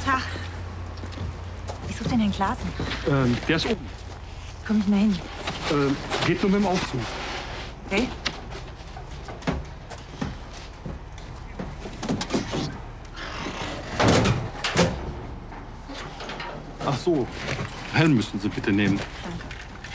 Tag. Ich suche den Herrn Klaassen. Der ist oben. Komm ich mal hin. Geht nur mit dem Aufzug. Okay? Ach so. Helm müssen Sie bitte nehmen. Danke.